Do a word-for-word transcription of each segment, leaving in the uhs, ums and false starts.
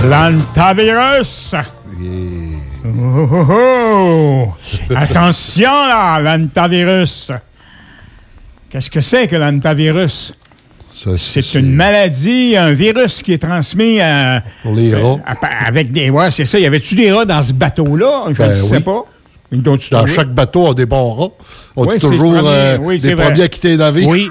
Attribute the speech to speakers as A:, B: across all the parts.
A: L'antivirus!
B: Yeah.
A: Oh, oh, oh. Attention, là, l'antivirus! Qu'est-ce que c'est que l'antivirus?
B: Ça, c'est,
A: c'est une maladie, un virus qui est transmis à,
B: pour les rats.
A: À, avec des... Ouais, c'est ça. Y avait-tu des rats dans ce bateau-là? Je ne
B: ben,
A: sais
B: oui.
A: pas.
B: Dans trouvé? Chaque bateau a des bons rats. On
A: oui,
B: dit toujours
A: premier,
B: euh,
A: oui,
B: des premiers à quitter les navires.
A: Oui.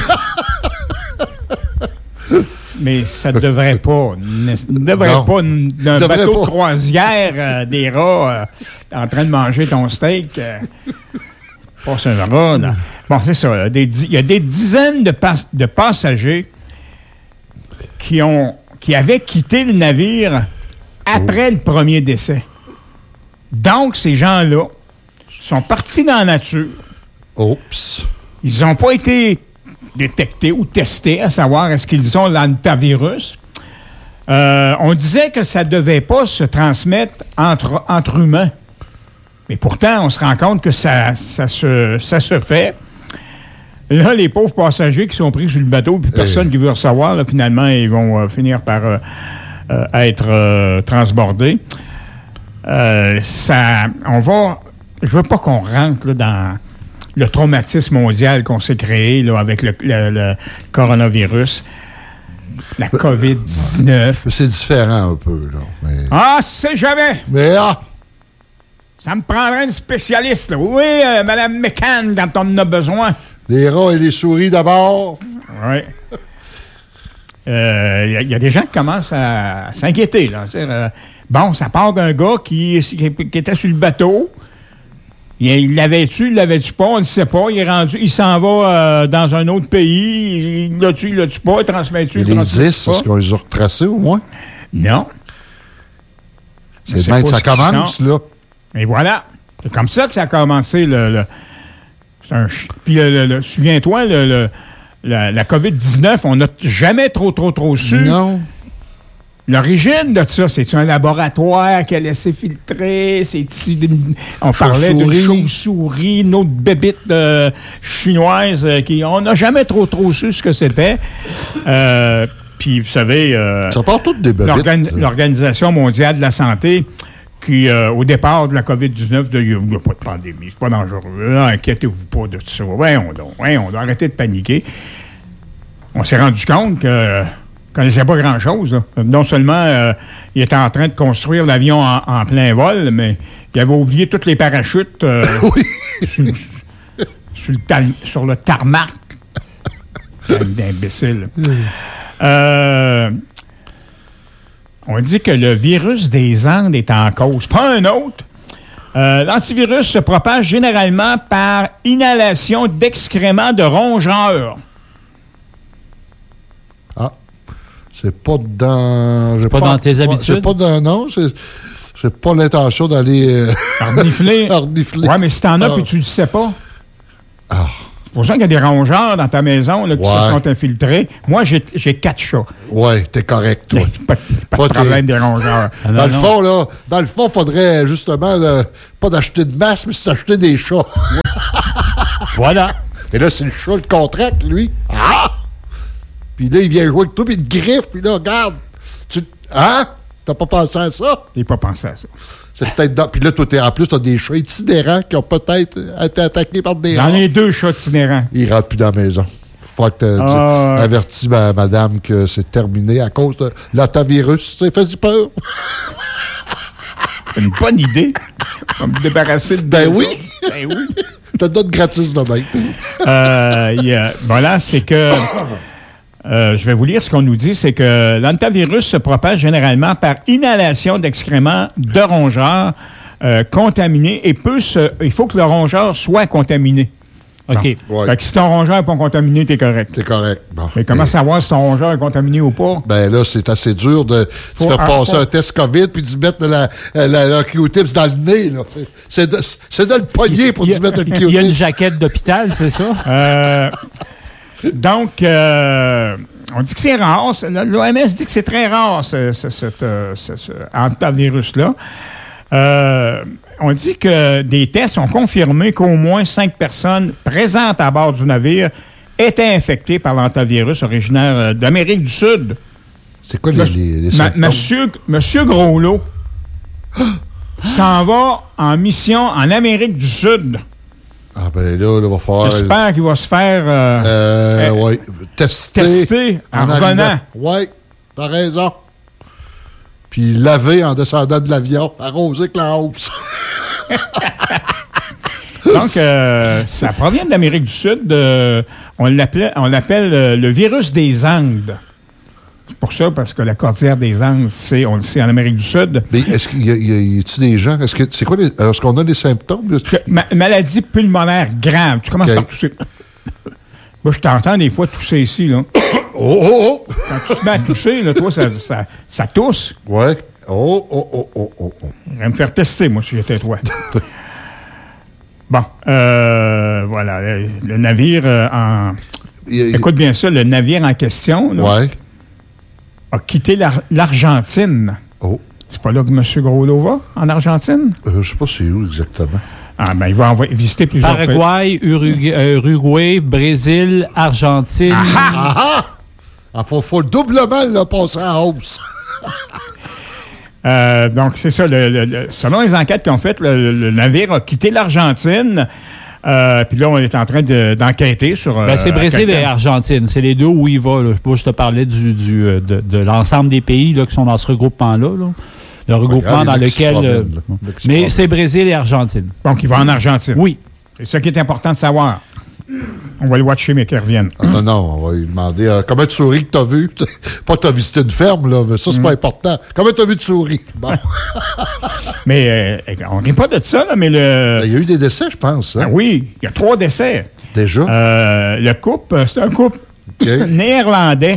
A: Mais ça ne devrait pas. Ne devrait non. pas d'un devrait bateau pas. de croisière, euh, des rats euh, en train de manger ton steak. Euh, pas c'est un rat, là. Bon, c'est ça. Il y a des dizaines de, pas, de passagers qui, ont, qui avaient quitté le navire après oh. le premier décès. Donc, ces gens-là sont partis dans la nature.
B: Oups.
A: Ils n'ont pas été détectés ou testés à savoir est-ce qu'ils ont l'antivirus. Euh, on disait que ça ne devait pas se transmettre entre, entre humains. Mais pourtant, on se rend compte que ça, ça, se, ça se fait. Là, les pauvres passagers qui sont pris sur le bateau, puis personne hey. qui veut recevoir, là, finalement, ils vont euh, finir par euh, euh, être euh, transbordés. Euh, ça, on va... Je veux pas qu'on rentre là, dans le traumatisme mondial qu'on s'est créé là, avec le, le, le coronavirus, la covid dix-neuf.
B: C'est différent un peu, là. Mais...
A: Ah, c'est jamais!
B: Mais ah!
A: Ça me prendrait une spécialiste, là. Oui, euh, Mme McCann, quand on en a besoin.
B: Les rats et les souris d'abord.
A: Oui. Il euh, y, y a des gens qui commencent à, à s'inquiéter, là. Euh, bon, ça part d'un gars qui, qui, qui était sur le bateau. Il, il l'avait-tu, il l'avait-tu pas, on ne sait pas. Il est rendu, il s'en va euh, dans un autre pays. Il l'a-tu, il l'a-tu pas, il transmet-tu, il
B: les dix, est-ce qu'on les a retracés au moins?
A: Non.
B: C'est bien que ça commence, là.
A: Et voilà. C'est comme ça que ça a commencé, le... le c'est un... Puis, le, le, le, souviens-toi, le, le, la, la covid dix-neuf, on n'a jamais trop, trop, trop su.
B: Non.
A: L'origine de ça, c'est-tu un laboratoire qui a laissé filtrer? C'est-tu des, on parlait d'une chauve-souris, une autre bébite euh, chinoise. Euh, qui, on n'a jamais trop, trop su ce que c'était. Euh, puis, vous savez... Euh,
B: ça part toutes des bébites.
A: L'organ- l'Organisation mondiale de la santé... Qui, euh, au départ de la covid dix-neuf, il n'y a pas de pandémie, c'est pas dangereux. Là, inquiétez-vous pas de tout ça. Voyons donc, voyons donc, arrêtez de paniquer. On s'est rendu compte que euh, ne connaissait pas grand-chose. Là. Non seulement euh, il était en train de construire l'avion en, en plein vol, mais il avait oublié tous les parachutes euh,
B: oui.
A: sur, sur, le tal- sur le tarmac. D'imbécile. Mm. Euh... On dit que le virus des Andes est en cause. Pas un autre. Euh, l'antivirus se propage généralement par inhalation d'excréments de rongeurs.
B: Ah. C'est pas dans...
C: C'est pas, pas dans tes habitudes?
B: C'est pas dans... Non, c'est... J'ai pas l'intention d'aller... Euh...
A: Renifler.
B: Renifler.
A: Oui, mais si t'en as ah. puis tu le sais pas.
B: Ah.
A: C'est pour ça qu'il y a des rongeurs dans ta maison là, qui
B: ouais.
A: se sont infiltrés. Moi, j'ai, j'ai quatre chats.
B: Oui, t'es correct, toi.
A: pas pas, pas de problème des rongeurs.
B: Ah, non, dans, le fond, là, dans le fond, il faudrait justement là, pas d'acheter de masse, mais s'acheter des chats.
C: Voilà.
B: Et là, c'est le chat le contracte, lui. Ah! Puis là, il vient jouer avec toi, puis il te griffe, puis là, regarde. Tu... Hein? T'as pas pensé à ça?
A: T'as pas pensé à ça.
B: C'est peut-être dans... Puis là, toi, t'es... en plus, t'as des chats itinérants qui ont peut-être été attaqués par des
A: rats. J'en ai deux chats itinérants.
B: Ils rentrent plus dans la maison. Faut que tu ah, avertis ma, madame que c'est terminé à cause de l'antivirus. Ça fait du peur.
A: C'est une bonne idée. On va me débarrasser de
B: Ben oui.
A: Ben oui.
B: Je te donne gratis demain.
A: euh, yeah. Voilà, c'est que... Euh, je vais vous lire ce qu'on nous dit, c'est que l'antivirus se propage généralement par inhalation d'excréments de rongeurs euh, contaminés et peut se... Il faut que le rongeur soit contaminé.
C: OK.
A: Bon. Ouais. Fait que si ton rongeur n'est pas contaminé, t'es correct.
B: T'es correct. Bon.
A: Mais comment savoir si ton rongeur est contaminé ou pas?
B: Ben là, c'est assez dur de te faire passer faut... un test COVID puis d'y mettre la, la, la, la Q-tips dans le nez. Là. C'est, de, c'est de le pogner pour d'y mettre le Q-tips.
C: Il y a une jaquette d'hôpital, c'est ça?
A: Euh... Donc, euh, on dit que c'est rare. L'O M S dit que c'est très rare, ce, ce, ce, ce, ce, ce antivirus-là. Euh, on dit que des tests ont confirmé qu'au moins cinq personnes présentes à bord du navire étaient infectées par l'antivirus originaire d'Amérique du Sud.
B: C'est quoi les,
A: Le-
B: les, les
A: Ma-
B: symptômes?
A: monsieur, monsieur Groslot s'en va en mission en Amérique du Sud.
B: Ah, ben là, il va falloir...
A: J'espère qu'il va se faire euh,
B: Euh,
A: euh,
B: oui. Tester.
A: tester en revenant.
B: Oui, t'as raison. Puis laver en descendant de l'avion, arroser avec la hausse.
A: Donc, euh, ça provient de l'Amérique du Sud. euh, on l'appelait, on l'appelle euh, le virus des Andes. C'est pour ça, parce que la cordillère des Andes, c'est, on le sait, en Amérique du Sud.
B: Mais est-ce qu'il y a, il y a, y a-tu des gens... Est-ce que c'est quoi les, est-ce qu'on a des symptômes?
A: Que- ma- maladie pulmonaire grave. Tu commences
B: OK.
A: par tousser. Moi, je t'entends des fois tousser ici, là.
B: Oh, oh, oh!
A: Quand tu te mets à tousser, là, toi, ça, ça, ça tousse.
B: Ouais. Oh, oh, oh, oh, oh, oh.
A: Je vais me faire tester, moi, si j'étais toi. Bon, euh, voilà. Le, le navire euh, en...
B: Il y a-
A: Écoute bien ça, le navire en question là,
B: Ouais.
A: a quitté l'Ar- l'Argentine.
B: Oh.
A: C'est pas là que M. Groslot va, en Argentine?
B: Euh, je sais pas c'est où exactement.
A: Ah, ben, il va envoyer, visiter plusieurs pays.
C: Paraguay, Urugu- euh, Uruguay, Brésil, Argentine.
B: Ah ah! Il faut, faut doublement le passer en hausse.
A: Euh, donc, c'est ça. Le, le- le- selon les enquêtes qu'ils ont faites, le, le- le navire a quitté l'Argentine. Euh, Puis là, on est en train de- d'enquêter sur... euh,
C: Ben, c'est Brésil
A: quelqu'un.
C: et Argentine. C'est les deux où il va. Là. Moi, je te parlais du, du, euh, de, de l'ensemble des pays là, qui sont dans ce regroupement-là. là. Le regroupement
B: Regarde, il y en
C: dans
B: a qui se
C: lequel...
B: promènent,
C: euh,
B: là. Il y en a qui se
C: mais
B: promènent.
C: c'est Brésil et Argentine.
A: Donc, il va en Argentine.
C: Oui.
A: C'est ça qui est important de savoir. On va le watcher, mais qu'il revienne.
B: Ah, non, non, on va lui demander euh, combien de souris que t'as vu. Pas que t'as visité une ferme, là, mais ça, c'est pas important. Combien t'as vu de souris? Bon.
A: Mais euh, on n'est pas de ça, là, mais le...
B: Il y a eu des décès, je pense.
A: Ben
B: Hein?
A: oui, il y a trois décès.
B: Déjà?
A: Euh, le couple, euh, c'est un couple
B: OK.
A: néerlandais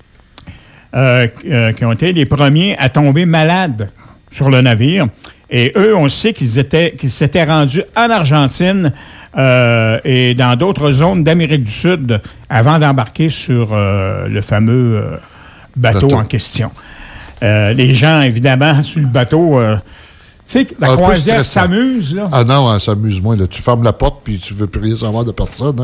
A: euh, euh, qui ont été les premiers à tomber malades sur le navire. Et eux, on sait qu'ils étaient qu'ils s'étaient rendus en Argentine euh, et dans d'autres zones d'Amérique du Sud avant d'embarquer sur euh, le fameux euh, bateau,
B: Bateau.
A: en question. Euh, les gens, évidemment, sur le bateau... euh, tu sais, la
B: Un peu
A: croisière
B: stressant.
A: s'amuse, là.
B: Ah non, hein, s'amuse-moi. Là. Tu fermes la porte puis tu veux plus rien savoir de personne. Hein?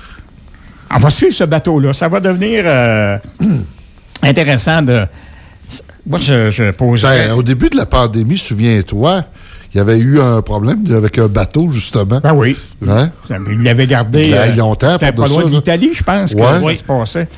A: On va suivre ce bateau-là. Ça va devenir euh, intéressant de... Moi, je, je poserais...
B: Ben, au début de la pandémie, souviens-toi, il y avait eu un problème avec un bateau, justement.
A: Ben oui.
B: Hein?
A: Il l'avait gardé...
B: Il y a
A: euh,
B: longtemps
A: C'était
B: pour
A: pas
B: de
A: loin
B: ça,
A: de
B: là.
A: l'Italie, je pense, que
B: Ouais.
A: ça se passait.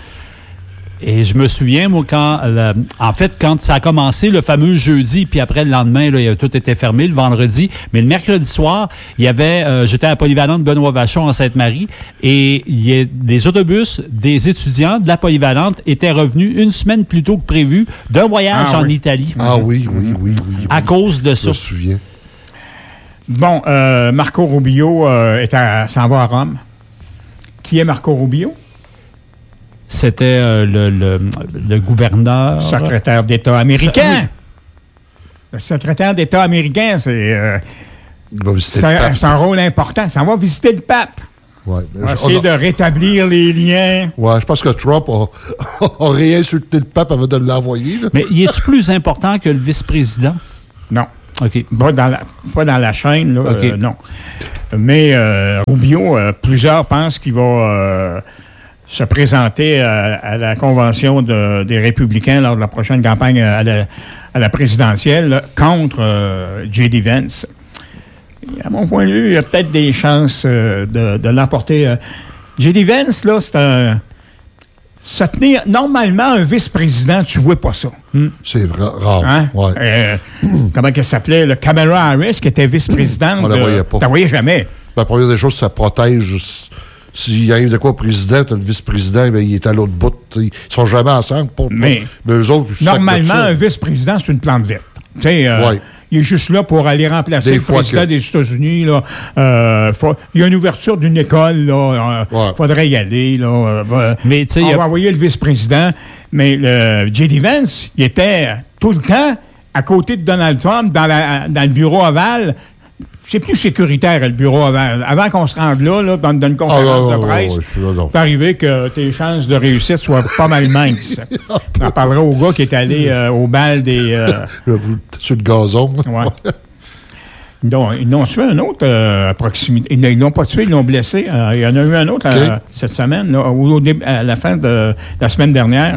C: Et je me souviens, moi, quand, euh, en fait, quand ça a commencé, le fameux jeudi, puis après le lendemain, là, il y a- tout était fermé, le vendredi. Mais le mercredi soir, il y avait, euh, j'étais à la polyvalente Benoît Vachon en Sainte-Marie, et il y a des autobus des étudiants de la polyvalente étaient revenus une semaine plus tôt que prévu d'un voyage
A: Ah
C: en
A: oui.
C: Italie.
B: Ah oui, oui, oui, oui. oui.
C: À cause de
B: Je
C: ça.
B: me souviens.
A: Bon, euh, Marco Rubio euh, est à- s'en va à Rome. Qui est Marco Rubio?
C: C'était euh, le, le, le gouverneur.
A: Secrétaire d'État américain.
C: Ça- oui.
A: Le secrétaire d'État américain, c'est euh,
B: Il va visiter
A: c'est
B: le
A: un,
B: pape.
A: c'est un rôle important. Ça va visiter le pape.
B: Ouais.
A: On va
B: Je-
A: essayer
B: on
A: de
B: a-
A: rétablir les liens.
B: ouais, je pense que Trump a, a réinsulté le pape avant de l'envoyer. là.
C: Mais y est-tu plus important que le vice-président?
A: Non.
C: OK.
A: Pas dans la, pas dans la chaîne, là,
C: OK.
A: euh, non. Mais euh, Rubio, euh, plusieurs pensent qu'il va euh, se présenter à, à la convention de- des Républicains lors de la prochaine campagne à la, à la présidentielle là, contre euh, J D. Vance. Et à mon point de vue, il y a peut-être des chances euh, de, de l'emporter. euh. J D. Vance, là, c'est un... Se tenir, normalement, un vice-président, tu vois pas ça.
B: C'est vrai, rare.
A: Hein?
B: Ouais.
A: Euh, comment elle s'appelait? Le Kamala Harris, qui était vice-présidente.
B: On la
A: de-
B: voyait pas.
A: Tu la voyais jamais.
B: Ben, la première des choses, ça protège. s- S'il arrive de quoi au président, t'as le vice-président, ben, il est à l'autre bout. t'sais. Ils sont jamais ensemble. Pas, pas-
A: Mais-
B: mais eux autres, ils sacrent
A: Normalement,
B: de ça.
A: un vice-président, c'est une plante verte. Tu sais, euh,
B: Ouais.
A: il est juste là pour aller remplacer
B: Des
A: le
B: fois
A: président
B: que-
A: des États-Unis. Là. Euh, faut- il y a une ouverture d'une école. Il
B: Ouais.
A: faudrait y aller. Là, euh, va-
C: Mais, tu sais,
A: on
C: il y a-
A: va envoyer le vice-président. Mais le J D. Vance, il était tout le temps à côté de Donald Trump dans, la, dans le bureau ovale. C'est plus sécuritaire, le bureau ovale. Avant qu'on se rende là, là dans, dans une
B: Ah,
A: conférence
B: ouais,
A: de
B: ouais,
A: presse,
B: ouais, je suis là, non.
A: c'est arrivé que tes chances de réussite soient pas mal minces. On en parlera au gars qui est allé euh, au bal des... euh,
B: Là, vous, sur le gazon. là.
A: ouais. Donc, ils l'ont tué un autre euh, à proximité. Ils ne l'ont pas tué, ils l'ont blessé. Euh, il y en a eu un autre euh,
B: OK.
A: cette semaine, là, au, au début- à la fin de la semaine dernière,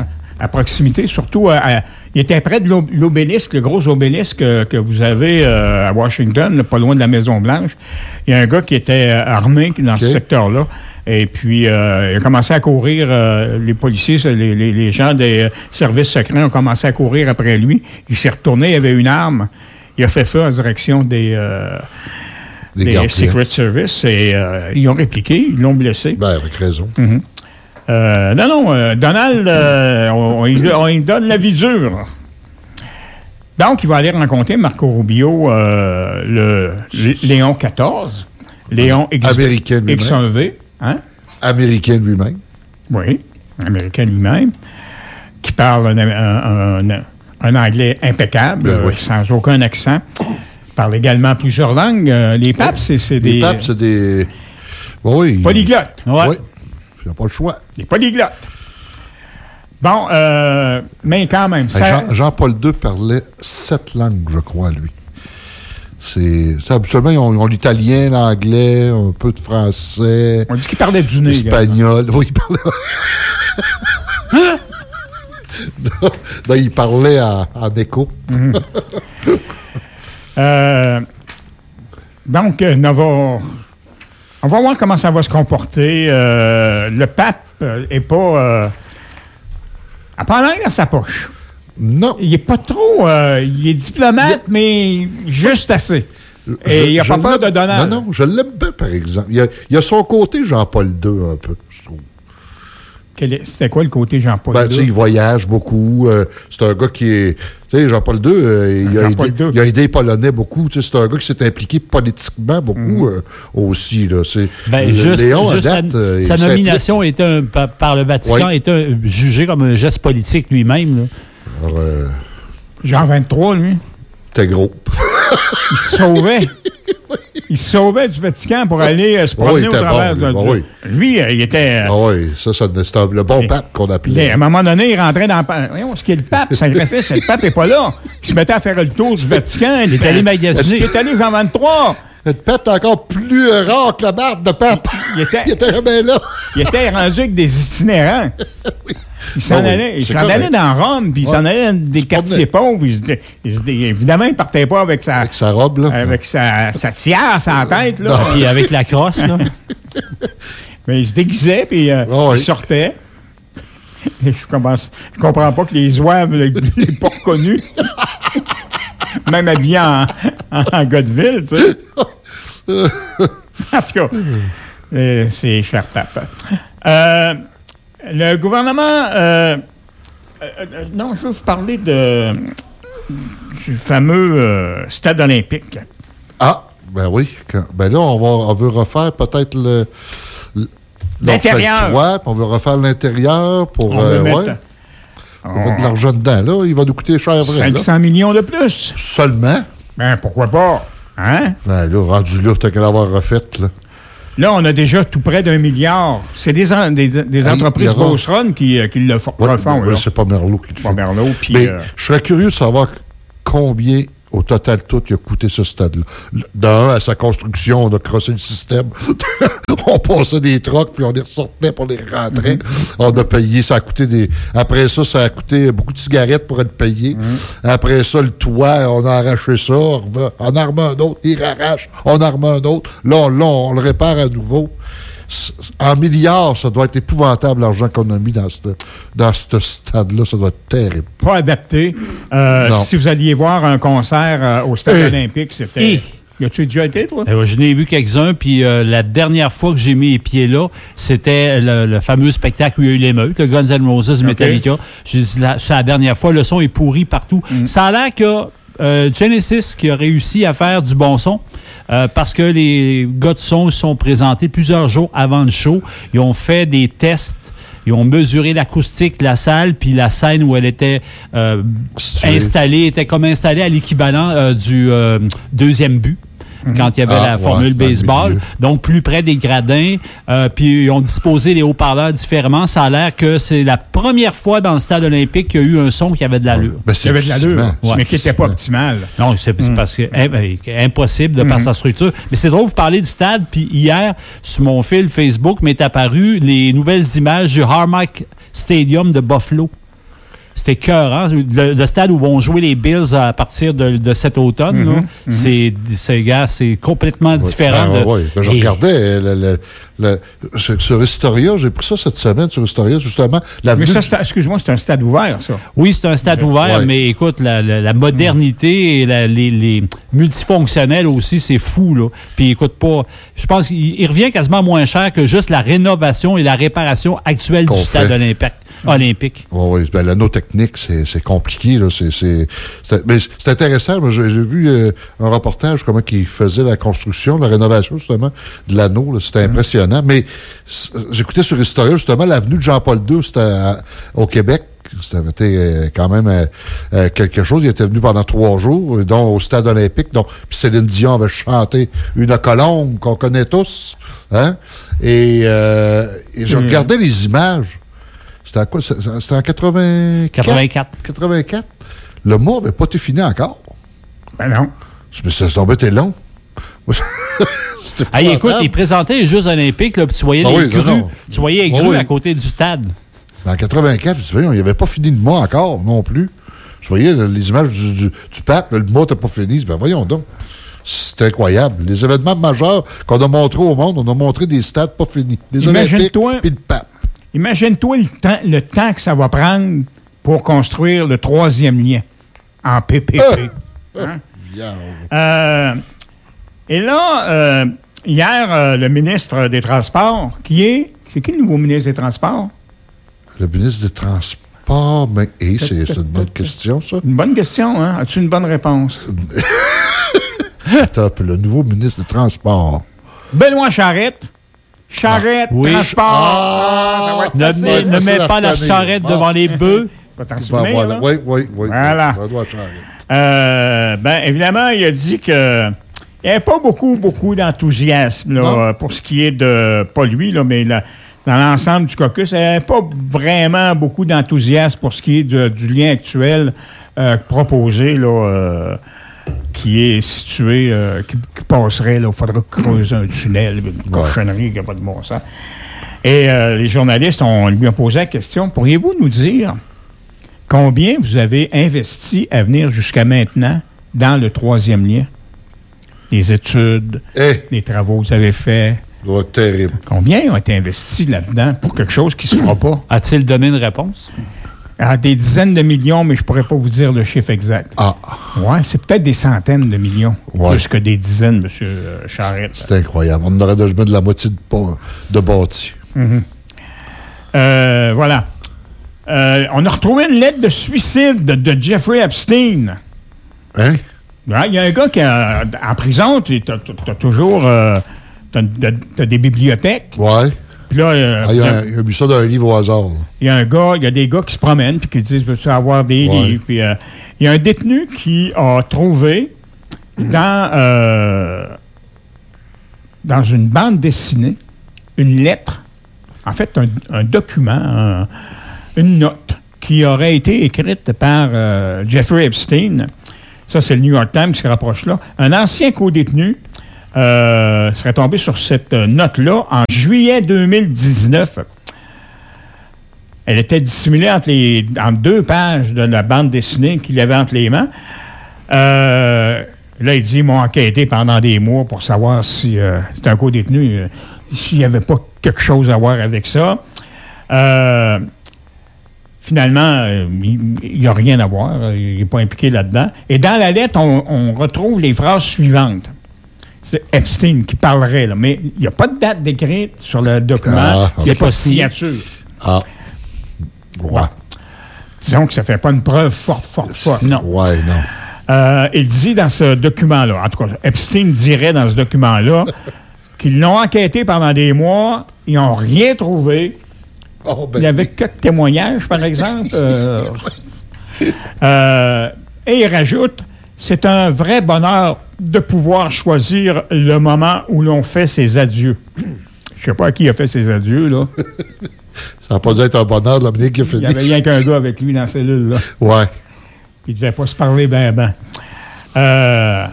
A: à proximité, surtout, à, à, il était près de l'obélisque, le gros obélisque que, que vous avez euh, à Washington, là, pas loin de la Maison-Blanche. Il y a un gars qui était armé dans okay. ce secteur-là. Et puis, euh, il a commencé à courir, euh, les policiers, les, les, les gens des services secrets ont commencé à courir après lui. Il s'est retourné, il avait une arme. Il a fait feu en direction des, euh, des, des Secret Service et euh, ils ont répliqué, ils l'ont blessé.
B: Ben, avec raison.
A: Mm-hmm. euh, non, non, euh, Donald, euh, on, on, on lui donne la vie dure. Donc, il va aller rencontrer Marco Rubio, euh, le, le Léon quatorze, Léon X, X un V. Hein?
B: Américain lui-même.
A: Oui, américain lui-même, qui parle un, un, un, un anglais impeccable, ben oui. sans aucun accent. Il parle également plusieurs langues. Les papes, c'est, c'est des...
B: Les papes, c'est des... Oui.
A: Polyglottes.
B: Oui. Ouais. Il n'y a pas le choix.
A: Des polyglottes. Bon, euh, mais quand même...
B: Ça... Jean, Jean-Paul deux parlait sept langues, je crois, lui. C'est, c'est absolument, ils ont, ils ont l'italien, l'anglais, un peu de français.
A: On dit qu'il parlait du nez.
B: L'espagnol. Oui, il parlait. Hein? non, non, il parlait en, en écho.
A: Mm-hmm. euh, donc, euh, on, va, on va voir comment ça va se comporter. Euh, le pape n'est pas. Euh, n'a pas l'air dans sa poche.
B: Non.
A: Il n'est pas trop... Euh, il est diplomate, il... mais juste assez. Et je, il n'a pas peur de Donald.
B: Non, non, je l'aime bien, par exemple. Il y a, il y a son côté Jean-Paul deux, un peu, je trouve.
A: Quel est, c'était quoi le côté Jean-Paul
B: ben,
A: deux?
B: Il voyage beaucoup. Euh, c'est un gars qui est... Tu sais, Jean-Paul deux, euh, il, a aidé, il a aidé les Polonais beaucoup. Tu sais, c'est un gars qui s'est impliqué politiquement beaucoup mm. euh, aussi. Là. C'est,
C: ben,
B: le,
C: juste,
B: Léon,
C: juste
B: à date,
C: sa,
B: euh,
C: sa nomination était un, par, par le Vatican oui. était un, jugé comme un geste politique lui-même. Là.
B: Alors, euh,
A: Jean vingt-trois, lui.
B: T'es gros.
A: Il se sauvait. Il se sauvait du Vatican pour aller euh, se promener
B: oui,
A: au travers.
B: Bon,
A: de,
B: bon, oui.
A: Lui, euh, il était... Euh,
B: ah oui, ça, ça c'était le bon pape qu'on appelait.
A: À un moment donné, il rentrait dans... Voyons, ce qui est le pape, sacrifice, le pape n'est pas là. Il se mettait à faire le tour du Vatican. Il est allé magasiner. Il est allé Jean vingt-trois.
B: Le pape est encore plus rare que la barbe de pape.
A: Il, il était...
B: il était jamais là.
A: Il était rendu avec des itinérants. oui. Il s'en, ah oui, allait, il s'en allait dans Rome, puis il ouais. s'en allait dans des c'est quartiers pauvres. Il, il, il, évidemment, il ne partait pas avec sa,
B: avec sa robe, là.
A: Avec sa, sa tiare à la tête, là.
C: Puis avec la crosse, là.
A: Mais il se déguisait, puis euh, oh, il oui. sortait. Et je, commence, je comprends pas que les zouaves ne l'aient pas reconnu. Même habillé en, en, en gars de ville, tu sais. En tout cas, euh, c'est cher pape. Euh... Le gouvernement... Euh, euh, non, je veux vous parler de, du fameux euh, stade olympique.
B: Ah, ben oui. Quand, ben là, on, va, on veut refaire peut-être le... le
A: l'intérieur.
B: Le toit, on veut refaire l'intérieur pour...
A: On
B: euh,
A: veut mettre,
B: ouais, on va mettre de l'argent dedans. Là, il va nous coûter cher vrai.
A: cinq cents
B: là.
A: millions de plus.
B: Seulement?
A: Ben, pourquoi pas? Hein?
B: Ben là, rendu là, t'as qu'à l'avoir refait, là.
A: Là, on a déjà tout près d'un milliard. C'est des, en, des, des entreprises aura... Ghost Run qui, qui le f-
B: ouais,
A: refont.
B: Ben,
A: là.
B: C'est pas Merlot qui le fait.
A: Pas Merlot. Puis,
B: Mais
A: euh...
B: je serais curieux de savoir combien, au total, tout, il a coûté ce stade-là. D'un, à sa construction, on a crossé le système. On passait des trocs, puis on les ressortait pour les rentrer. Mm-hmm. On a payé, ça a coûté des... Après ça, ça a coûté beaucoup de cigarettes pour être payé. Mm-hmm. Après ça, le toit, on a arraché ça. On en arme un autre, il arrache. On arme un autre. Là, on, là, on le répare à nouveau. En milliards, ça doit être épouvantable l'argent qu'on a mis dans ce dans ce stade-là. Ça doit être terrible.
A: Pas adapté. Euh, si vous alliez voir un concert euh, au stade eh. olympique, c'était... Eh. Y as-tu déjà été, toi?
C: Euh, je n'ai vu quelques-uns, puis euh, la dernière fois que j'ai mis les pieds là, c'était le, le fameux spectacle où il y a eu l'émeute, le Guns N' Roses, okay. Metallica. J'ai dit, la, c'est la dernière fois, le son est pourri partout. Mm. Ça a l'air que euh, Genesis qui a réussi à faire du bon son, euh, parce que les gars de son se sont présentés plusieurs jours avant le show. Ils ont fait des tests. Ils ont mesuré l'acoustique de la salle, puis la scène où elle était euh, installée était comme installée à l'équivalent euh, du euh, deuxième but. Mm-hmm. Quand il y avait ah, la formule ouais, baseball. Donc, plus près des gradins. Euh, puis, ils ont disposé les haut-parleurs différemment. Ça a l'air que c'est la première fois dans le stade olympique qu'il y a eu un son qui avait de l'allure.
B: Ben,
A: il y avait de l'allure, ouais. mais qui n'était pas optimal.
C: Non, c'est, c'est mm. parce que eh, impossible de mm-hmm. par sa structure. Mais c'est drôle, vous parlez du stade. Puis, hier, sur mon fil Facebook, m'est apparu les nouvelles images du Harmac Stadium de Buffalo. C'était écœurant. Le, le stade où vont jouer les Bills à partir de, de cet automne, mm-hmm, là, mm-hmm. c'est, c'est, gars, c'est complètement différent.
B: Oui,
C: de,
B: ben, oui. Ben, je et... regardais le, le, le, le, sur Historia, j'ai pris ça cette semaine sur Historia, justement.
A: Mais ça, c'est, excuse-moi, c'est un stade ouvert, ça.
C: Oui, c'est un stade ouvert, ouais. mais écoute, la, la, la modernité mm. et la, les, les multifonctionnels aussi, c'est fou, là. Puis écoute pas, je pense qu'il il revient quasiment moins cher que juste la rénovation et la réparation actuelle Qu'on du stade fait. olympique. olympique.
B: Oui, oui. Ben, l'anneau technique, c'est, c'est compliqué. Là. C'est, c'est, c'est, mais c'est intéressant. Moi, j'ai, j'ai vu euh, un reportage comment ils faisaient la construction, la rénovation, justement, de l'anneau. Là. C'était mmh. impressionnant. Mais j'écoutais sur Historia, justement, l'avenue de Jean-Paul deux, c'était à, au Québec. C'était euh, quand même euh, euh, quelque chose. Il était venu pendant trois jours, dont au stade olympique. Donc, puis Céline Dion avait chanté une colombe qu'on connaît tous. Hein? Et, euh, et je mmh. regardais les images. C'était à quoi? C'était en quatre-vingt-quatre?
C: quatre-vingt-quatre.
B: quatre-vingt-quatre. Le mois n'avait pas été fini encore.
A: Ben non.
B: Mais ça semblait être long.
C: Hey, écoute, ils présentaient les Jeux olympiques, là, puis tu voyais ah les oui, grues. Non. Tu voyais les ah grues oui. à côté du stade.
B: En quatre-vingt-quatre, je disais, il n'avait pas fini le mois encore, non plus. Je voyais là, les images du, du, du pape, là, le mois n'était pas fini. Ben voyons donc. C'est incroyable. Les événements majeurs qu'on a montrés au monde, on a montré des stades pas finis. Les Olympiques puis le pape.
A: Imagine-toi le temps, le temps que ça va prendre pour construire le troisième lien en P P P. Euh, hein? euh, et là, euh, hier, euh, le ministre des Transports, qui est... C'est qui le nouveau ministre des Transports?
B: Le ministre des Transports, mais hey, c'est, c'est une bonne question, ça.
A: Une bonne question, hein? As-tu une bonne réponse?
B: Attends, le nouveau ministre des Transports.
A: Benoît Charette. Charrette, ah, oui. transport.
C: Ah, ne ne, ne mets pas la charrette ah. devant les bœufs.
A: Pas t'en souvenir,
B: voilà. Oui, oui, oui.
A: Voilà.
B: Oui,
A: euh, ben, évidemment, il a dit que il n'y avait pas beaucoup, beaucoup d'enthousiasme là, pour ce qui est de, pas lui, là, mais la, dans l'ensemble du caucus, il n'y avait pas vraiment beaucoup d'enthousiasme pour ce qui est de, du lien actuel euh, proposé, là, euh, qui est situé, euh, qui, qui passerait, là, il faudrait creuser un tunnel, une ouais. cochonnerie qui n'a pas de bon sens. Et euh, les journalistes ont, lui ont posé la question, pourriez-vous nous dire combien vous avez investi à venir jusqu'à maintenant dans le troisième lien? Les études, hey. les travaux que vous avez faits.
B: Oh, terrible.
A: Combien ont été investis là-dedans pour quelque chose qui ne se fera pas?
C: A-t-il donné une réponse?
A: Ah, des dizaines de millions, mais je ne pourrais pas vous dire le chiffre exact.
B: Ah.
A: Oui, c'est peut-être des centaines de millions,
B: ouais.
A: plus que des dizaines, M. Charette.
B: C'est, c'est incroyable. On aurait déjà de la moitié de, de bâti.
A: Mm-hmm. Euh, voilà. Euh, on a retrouvé une lettre de suicide de, de Jeffrey Epstein.
B: Hein?
A: Il y a un gars qui est en prison, tu as toujours euh, t'as, t'as des bibliothèques.
B: Ouais.
A: Puis là, euh,
B: ah, il, a, il a mis ça dans un livre au hasard.
A: Il y a un gars, il y a des gars qui se promènent puis qui disent, veux-tu avoir des ouais. livres? Puis euh, il y a un détenu qui a trouvé dans, euh, dans une bande dessinée une lettre, en fait, un, un document, un, une note qui aurait été écrite par euh, Jeffrey Epstein. Ça, c'est le New York Times qui se rapproche là. Un ancien co-détenu euh, serait tombé sur cette note-là en juillet deux mille dix-neuf. Elle était dissimulée entre, les, entre deux pages de la bande dessinée qu'il avait entre les mains. Euh, là, il dit, ils m'ont enquêté pendant des mois pour savoir si euh, c'était un co-détenu, euh, s'il n'y avait pas quelque chose à voir avec ça. Euh, Finalement, euh, il n'y a rien à voir. Il n'est pas impliqué là-dedans. Et dans la lettre, on, on retrouve les phrases suivantes. C'est Epstein qui parlerait, là, mais il n'y a pas de date décrite sur le document. Ah, il n'y a pas de signature.
B: Ah. Ouais.
A: Ouais. Disons que ça ne fait pas une preuve forte, forte, forte. Non.
B: Ouais, non.
A: Euh, il dit dans ce document-là, en tout cas, Epstein dirait dans ce document-là qu'ils l'ont enquêté pendant des mois, ils n'ont rien trouvé. Oh, ben il y avait quelques témoignages, par exemple. Euh, euh, et il rajoute, c'est un vrai bonheur de pouvoir choisir le moment où l'on fait ses adieux. Je ne sais pas à qui il a fait ses adieux, là.
B: Ça n'a pas dû être un bonheur de la manière qu'il a fait.
A: Il y avait rien qu'un gars avec lui dans la cellule, là.
B: Ouais.
A: Puis il ne devait pas se parler ben ben. Euh,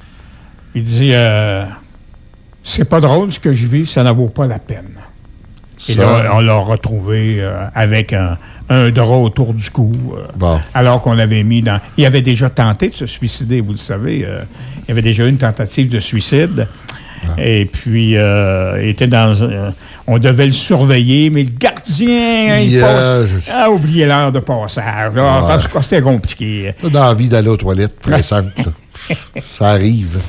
A: il dit, euh, c'est pas drôle ce que je vis, ça n'en vaut pas la peine. Et
B: Ça...
A: là, on l'a retrouvé euh, avec un, un drap autour du cou. Euh,
B: bon.
A: Alors qu'on l'avait mis dans... Il avait déjà tenté de se suicider, vous le savez. Euh, il y avait déjà eu une tentative de suicide. Ah. Et puis, euh, il était dans... Euh, on devait le surveiller, mais le gardien... Il
B: yeah,
A: passe,
B: je...
A: a oublié l'heure de passage. Ouais. En tout cas, c'était compliqué.
B: Dans l'envie d'aller aux toilettes, pressante. Ça arrive.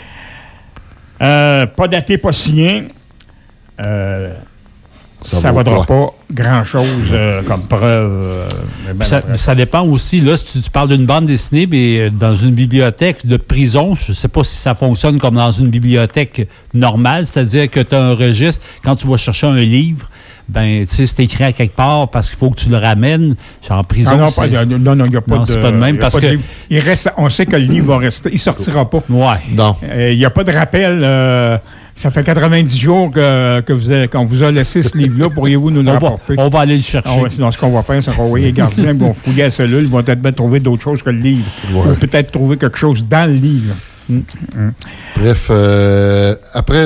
A: Euh, pas daté, pas signé. Euh... Ça ne vaudra pas grand-chose euh, comme preuve. Euh, ben
C: ça, ça dépend aussi, là, si tu, tu parles d'une bande dessinée, mais dans une bibliothèque de prison, je ne sais pas si ça fonctionne comme dans une bibliothèque normale, c'est-à-dire que tu as un registre, quand tu vas chercher un livre, ben, tu sais, c'est écrit à quelque part parce qu'il faut que tu le ramènes. En prison,
A: non, non, pas, non, non, il n'y a pas
C: non,
A: de...
C: c'est pas de même parce que...
A: Il reste, on sait que le livre va rester, il ne sortira pas.
C: Ouais.
B: Non.
A: Euh, il n'y a pas de rappel... Euh, ça fait quatre-vingt-dix jours que, que vous avez, qu'on vous a laissé ce livre-là. Pourriez-vous nous le rapporter?
C: On va aller le chercher.
A: On va, donc, ce qu'on va faire, c'est qu'on va envoyer les gardiens qui vont fouiller la cellule. Ils vont peut-être bien trouver d'autres choses que le livre. Ouais. Ou peut-être trouver quelque chose dans le livre. Mmh. Mmh.
B: Bref, euh, après,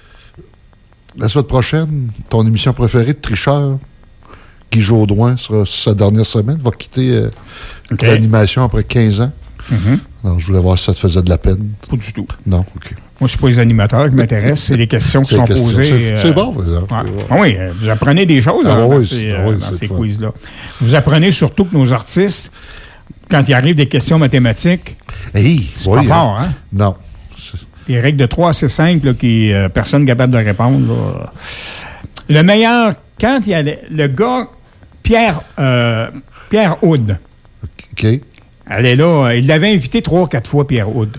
B: la semaine prochaine, ton émission préférée de Tricheur, Guy Jodoin, sera sa dernière semaine, va quitter euh, okay. l'animation après quinze ans. Mm-hmm. Alors, je voulais voir si ça te faisait de la peine.
A: Pas du tout.
B: Non, OK.
A: Moi, c'est pas les animateurs qui m'intéressent, c'est les questions qui sont questions. posées.
B: C'est, c'est
A: euh,
B: bon, par exemple.
A: Ouais. Oui, vous apprenez des choses ah, hein, oui, dans ces, ah, oui, dans ces quiz-là. Vous apprenez surtout que nos artistes, quand il arrive des questions mathématiques,
B: hey,
A: c'est
B: oui,
A: pas fort, hein?
B: Non.
A: Des règles de trois assez simples là, qui euh, personne n'est capable de répondre. Là. Le meilleur, quand il y a le, le gars, Pierre, euh, Pierre Houd.
B: OK.
A: Elle est là, il l'avait invité trois ou quatre fois, Pierre Houd.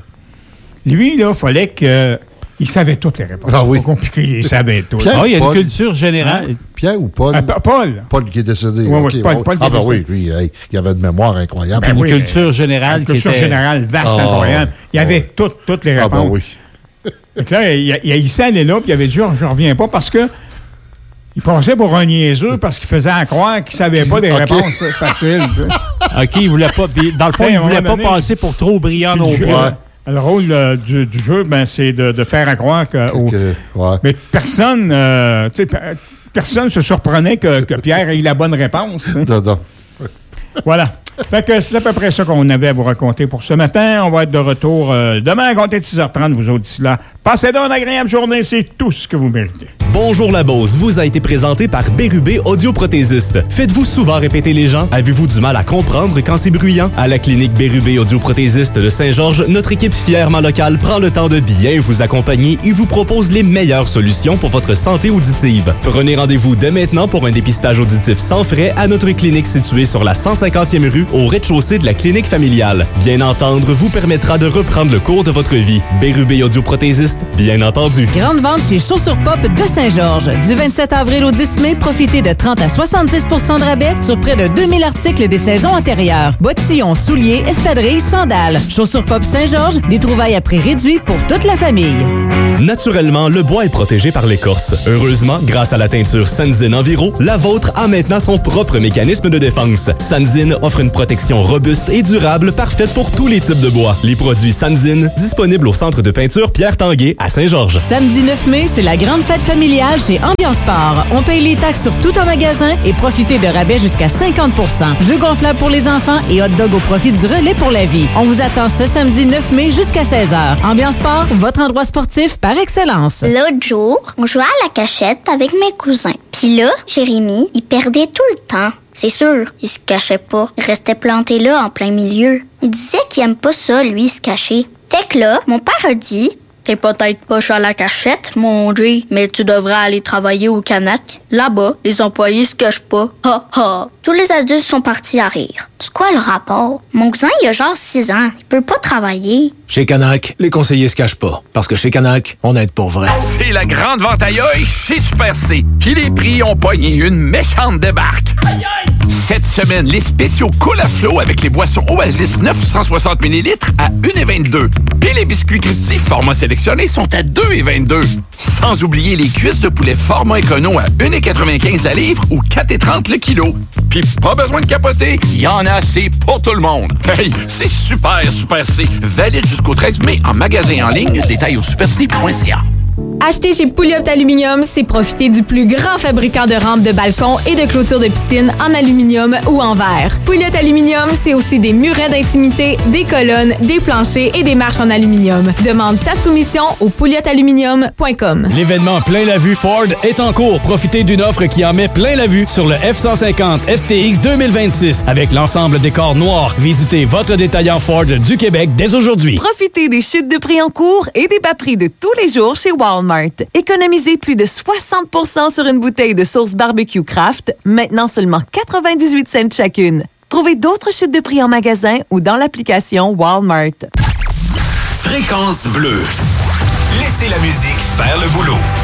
A: Lui, là, il fallait que... Il savait toutes les réponses.
B: Ah oui.
A: C'est pas compliqué, il savait tout.
C: Pierre, ah, il y a une culture générale.
B: Hein? Pierre ou Paul?
A: Ah, Paul.
B: Paul qui est décédé.
A: Oui,
B: okay,
A: oui, Paul,
B: bon.
A: Paul
B: Ah, ben
A: décédé.
B: oui, lui, hey, il avait une mémoire incroyable.
C: Ben,
A: oui,
C: une culture générale
A: une
C: qui
A: culture
C: était...
A: générale vaste, oh, incroyable. Il y avait oh. toutes, toutes les réponses.
B: Ah, ben oui.
A: Donc là, il, il, il s'en allait là, puis il avait dit, je reviens pas parce que il passait pour un niaiseux parce qu'il faisait à croire qu'il savait pas des okay. réponses faciles. Tu sais.
C: OK, il voulait pas... Dans le fond, il voulait pas donné, passer pour trop brillant non plus.
A: Ouais. Le rôle euh, du, du jeu, ben, c'est de, de faire à croire que... Au,
B: okay, ouais.
A: Mais personne, euh, tu sais, personne se surprenait que, que Pierre ait la bonne réponse.
B: Non, non.
A: Voilà. Fait que c'est à peu près ça qu'on avait à vous raconter pour ce matin. On va être de retour euh, demain à compter de six heures trente, vous autres d'ici là. Passez donc une agréable journée, c'est tout ce que vous méritez.
D: Bonjour la Beauce vous a été présenté par Bérubé Audioprothésiste. Faites-vous souvent répéter les gens? Avez-vous du mal à comprendre quand c'est bruyant? À la clinique Bérubé Audioprothésiste de Saint-Georges, notre équipe fièrement locale prend le temps de bien vous accompagner et vous propose les meilleures solutions pour votre santé auditive. Prenez rendez-vous dès maintenant pour un dépistage auditif sans frais à notre clinique située sur la cent cinquantième rue au rez-de-chaussée de la clinique familiale. Bien entendre vous permettra de reprendre le cours de votre vie. Bérubé Audioprothésiste, bien entendu.
E: Grande vente chez Chaussures Pop de Saint-Georges. Du vingt-sept avril au dix mai, profitez de trente à soixante-dix pour cent de rabais sur près de deux mille articles des saisons antérieures. Bottillons, souliers, espadrilles, sandales. Chaussures Pop Saint-Georges, des trouvailles à prix réduit pour toute la famille.
D: Naturellement, le bois est protégé par l'écorce. Heureusement, grâce à la teinture Sanzine Enviro, la vôtre a maintenant son propre mécanisme de défense. Sanzine offre une protection robuste et durable parfaite pour tous les types de bois. Les produits Sanzine, disponibles au centre de peinture Pierre Tanguay à Saint-Georges.
E: Samedi neuf mai, c'est la grande fête familiale chez Ambiance Sport. On paye les taxes sur tout en magasin et profitez de rabais jusqu'à cinquante pour cent. Jeux gonflables pour les enfants et hot dog au profit du relais pour la vie. On vous attend ce samedi neuf mai jusqu'à seize heures. Ambiance Sport, votre endroit sportif par excellence.
F: L'autre jour, on jouait à la cachette avec mes cousins. Puis là, Jérémy, il perdait tout le temps. C'est sûr, il se cachait pas. Il restait planté là, en plein milieu. Il disait qu'il aime pas ça, lui, se cacher. Fait que là, mon père a dit... T'es peut-être pas à la cachette, mon Jay, mais tu devrais aller travailler au Canac. Là-bas, les employés se cachent pas. Ha ha. Tous les adultes sont partis à rire. C'est quoi le rapport? Mon cousin, il a genre six ans. Il peut pas travailler.
G: Chez Canac, les conseillers se cachent pas. Parce que chez Canac, on aide pour vrai.
H: C'est la grande vente à œil chez Super C. Puis les prix ont pogné une méchante débarque. Aïe aïe! Cette semaine, les spéciaux Cool à Flow avec les boissons Oasis neuf cent soixante millilitres à un et vingt-deux. Puis les biscuits Christy format sélectionné sont à deux et vingt-deux. Sans oublier les cuisses de poulet format écono à un et quatre-vingt-quinze la livre ou quatre et trente le kilo. Puis pas besoin de capoter, il y en a assez pour tout le monde. Hey, c'est super, Super C. Valide jusqu'au treize mai en magasin en ligne. Détails au super c point c a.
I: Acheter chez Pouliot Aluminium, c'est profiter du plus grand fabricant de rampes de balcon et de clôtures de piscine en aluminium ou en verre. Pouliot Aluminium, c'est aussi des murets d'intimité, des colonnes, des planchers et des marches en aluminium. Demande ta soumission au pouliot aluminium point com.
J: L'événement Plein la vue Ford est en cours. Profitez d'une offre qui en met plein la vue sur le F cent cinquante S T X deux mille vingt-six avec l'ensemble décor noir. Visitez votre détaillant Ford du Québec dès aujourd'hui.
K: Profitez des chutes de prix en cours et des bas prix de tous les jours chez Walmart. Économisez plus de soixante pour cent sur une bouteille de sauce barbecue Kraft, maintenant seulement quatre-vingt-dix-huit cents chacune. Trouvez d'autres chutes de prix en magasin ou dans l'application Walmart.
L: Fréquence bleue. Laissez la musique faire le boulot.